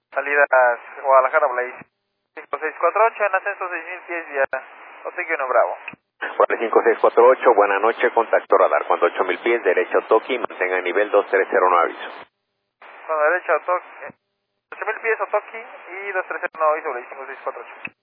Salidas Guadalajara Blaze. 5648 en ascenso 6000 pies vía Oseguio 1 Bravo. Vale, 5648, buenas noches, contacto radar. Cuando 8000 pies, derecha Otoki, mantenga nivel 230, no aviso. Cuando derecha Otoki, 8000 pies Otoki y 230 no aviso Blaze 5648.